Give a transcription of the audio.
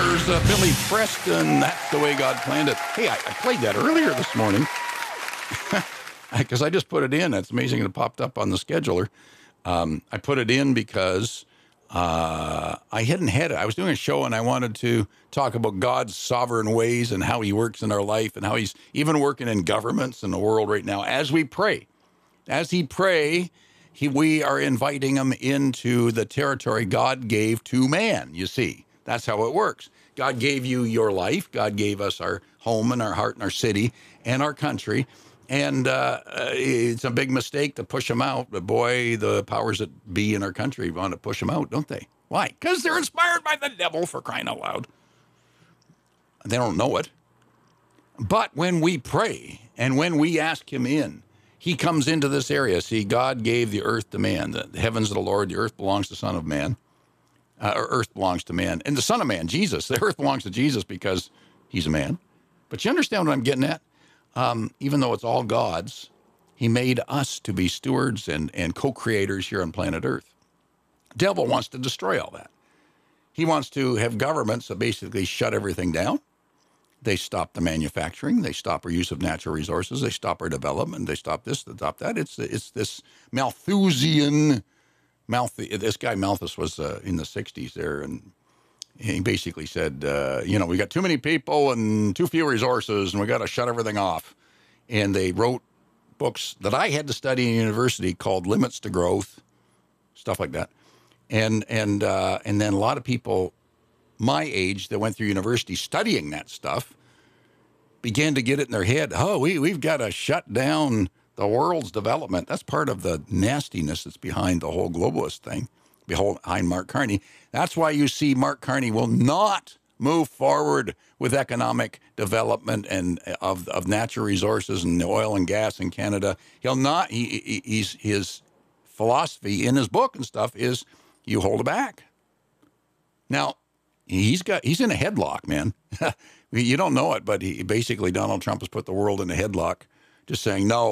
There's Billy Preston. That's the way God planned it. Hey, I played that earlier this morning because I just put it in. It's amazing it popped up on the scheduler. I put it in because I hadn't had it. I was doing a show and I wanted to talk about God's sovereign ways and how he works in our life and how he's even working in governments in the world right now as we pray. As he pray, we are inviting him into the territory God gave to man, you see. That's how it works. God gave you your life. God gave us our home and our heart and our city and our country. And it's a big mistake to push them out. But boy, the powers that be in our country want to push them out, don't they? Why? Because they're inspired by the devil, for crying out loud. They don't know it. But when we pray and when we ask him in, he comes into this area. See, God gave the earth to man. The heavens of the Lord, the earth belongs to the Son of Man. Earth belongs to man. And the Son of Man, Jesus, the earth belongs to Jesus because he's a man. But you understand what I'm getting at? Even though it's all God's, he made us to be stewards and co-creators here on planet Earth. Devil wants to destroy all that. He wants to have governments that basically shut everything down. They stop the manufacturing. They stop our use of natural resources. They stop our development. They stop this, they stop that. It's this Malthusian. This guy Malthus was in the 60s there, and he basically said, we got too many people and too few resources, and we got to shut everything off. And they wrote books that I had to study in university called Limits to Growth, stuff like that. And then a lot of people my age that went through university studying that stuff began to get it in their head. Oh, we've got to shut down the world's development. That's part of the nastiness that's behind the whole globalist thing, behind Mark Carney. That's why you see Mark Carney will not move forward with economic development and of natural resources and oil and gas in Canada. He'll not. His philosophy in his book and stuff is you hold it back. Now, he's in a headlock, man. You don't know it, but basically Donald Trump has put the world in a headlock, just saying no.